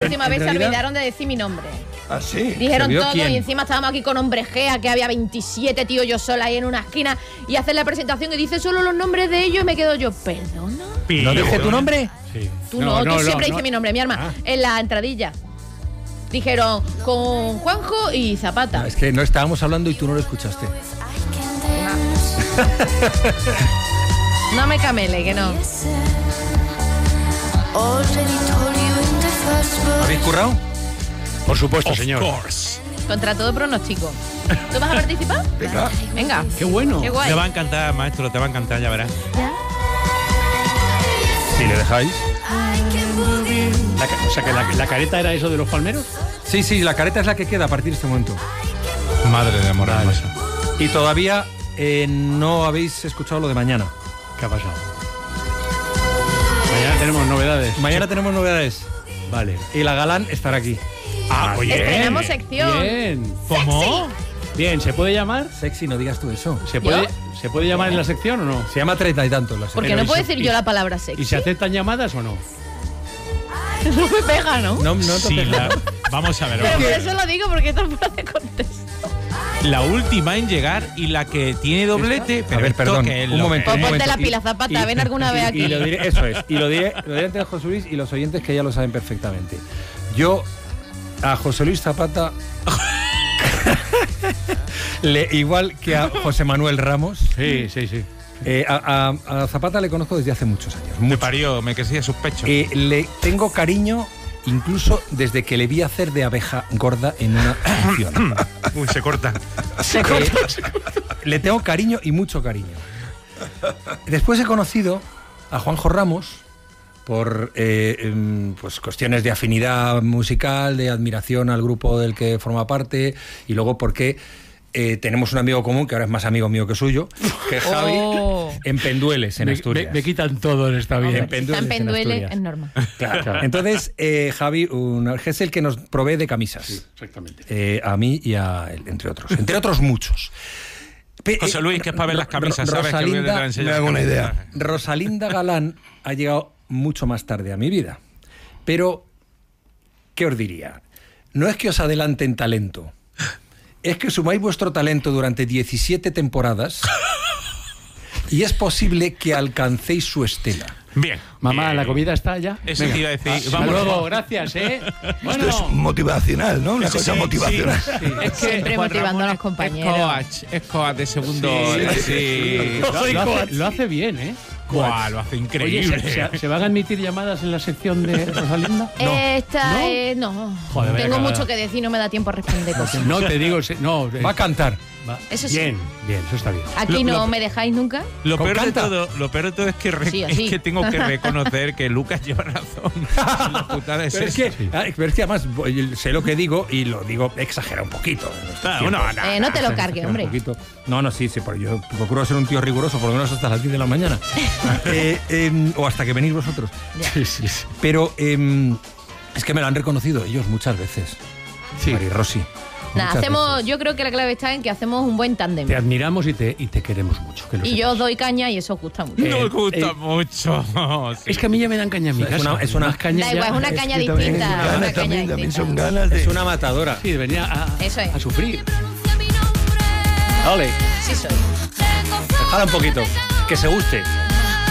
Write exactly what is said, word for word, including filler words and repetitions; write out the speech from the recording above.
última vez realidad... se olvidaron de decir mi nombre. ¿Ah, sí? Dijeron todo quién? y encima estábamos aquí con hombre Gea, que había veintisiete tíos yo sola ahí en una esquina y hacen la presentación y dice solo los nombres de ellos y me quedo yo, ¿perdona? ¿No dije tu nombre? Sí. Tú no, no tú no, siempre no, dices no. mi nombre, mi arma. Ah. En la entradilla. Dijeron con Juanjo y Zapata. No, es que no estábamos hablando y tú no lo escuchaste. No me camele, que no. ¿Habéis currado? Por supuesto, Of señor. course. Contra todo pronóstico. ¿Tú vas a participar? Venga. Venga. Qué bueno. Qué guay. Te va a encantar, maestro, te va a encantar, ya verás. ¿Ya? Si le dejáis. La ca- o sea, que la, la careta era eso de los palmeros. Sí, sí, la careta es la que queda a partir de este momento. Madre de amor hermosa. Y todavía eh, no habéis escuchado lo de mañana. ¿Qué ha pasado? Mañana tenemos novedades. Mañana tenemos novedades. Vale. Y la Galán estará aquí. Ah, oye. Estrenamos sección. Bien. ¿Cómo? Bien, ¿se puede llamar? Sexy, no digas tú eso. ¿Se puede, ¿Yo? ¿se puede llamar en la sección o no? Se llama treinta y tantos la Porque sección. no puedo y se- decir y- yo la palabra sexy. ¿Y se aceptan llamadas o no? No me pega, ¿no? No, no te Sí, pega. la- vamos a ver. Pero vamos por a ver. eso lo digo, porque esto fuera de contexto. La última en llegar y la que tiene doblete. Pero A ver, esto perdón, que es un lo momento. que Pues un es. ponte momento. la pila, Zapata, ven alguna vez aquí. Y lo diré, eso es. Y lo diré, lo diré ante José Luis y los oyentes que ya lo saben perfectamente. Yo a José Luis Zapata, le, igual que a José Manuel Ramos, Sí, sí, sí. eh, a, a- a Zapata le conozco desde hace muchos años. Me Mucho. parió, me crecía sospecho. Eh, le tengo cariño incluso desde que le vi hacer de abeja gorda en una función. Uy, se corta. Se Eh, corta. le tengo cariño y mucho cariño. Después he conocido a Juanjo Ramos por eh, em, pues cuestiones de afinidad musical, de admiración al grupo del que forma parte, y luego porque eh, tenemos un amigo común, que ahora es más amigo mío que suyo, que es Javi, Oh. en Pendueles, en Me, Asturias. me- me quitan todo en esta vida. En Pendueles, Está en en Penduele, Asturias. es normal. Claro. Entonces, eh, Javi un, es el que nos provee de camisas. Sí, exactamente. Eh, a mí y a él, entre otros. Entre otros muchos. Pe- José eh, Luis, que es para ver las camisas, ¿sabes? Que Luis te la enseña me las hago una camisas. idea. Rosalinda Galán ha llegado mucho más tarde a mi vida. Pero, ¿qué os diría? No es que os adelanten talento. Es que sumáis vuestro talento durante diecisiete temporadas y es posible que alcancéis su estela. Bien. Mamá, bien. ¿la comida está ya? Eso Venga. te iba a decir. Hasta Vamos. luego, gracias, ¿eh? Bueno, Esto es motivacional, ¿no? Una Sí, cosa sí, motivacional. sí, sí. Es que Siempre Juan motivando Ramón a los es- compañeros. Es coach, es coach de segundo. Sí, Sí. lo, lo hace, lo hace bien, ¿eh? Guau, lo hace Oye, increíble. ¿se, se- se van a admitir llamadas en la sección de Rosalinda? Esta ¿No? es. No. Joder, vaya Tengo cagada. mucho que decir, no me da tiempo a responder cosas. No, te digo, se- no. eh, Va a cantar. va. Eso sí. Bien, bien, eso está bien. Aquí Lo- no lo- me dejáis nunca. Lo Con peor, de canta. todo, lo peor de todo es que, re- Sí, es así. que tengo que reconocer que Lucas lleva razón. La putada es Pero es, esa. que, ah, pero es que además voy- sé lo que digo y lo digo exagera un poquito. en estos Ah, tiempos. no, no, Eh, no te lo cargues, Exagera un hombre. poquito. No, no, sí, sí, pero yo procuro ser un tío riguroso, por lo menos hasta las diez de la mañana. Eh, em, o hasta que venís vosotros. Ya. Sí, sí, sí. Pero em, es que me lo han reconocido ellos muchas veces. Sí. Mari Rossi. Nada, muchas hacemos. veces. Yo creo que la clave está en que hacemos un buen tándem. Te admiramos y te, y te queremos mucho. Que lo Y yo sepas. os doy caña y eso os gusta mucho. Eh, No me gusta eh, mucho. Sí. Es que a mí ya me dan caña en mi Es casa. una- es una- Unas cañas Da igual, ya- es una caña que también- distinta. Ganas una caña también, también distinta. son ganas de... Es una matadora. Sí, venía a, Eso es. a sufrir. Ole. Sí soy. Dejadla un poquito. Que se guste.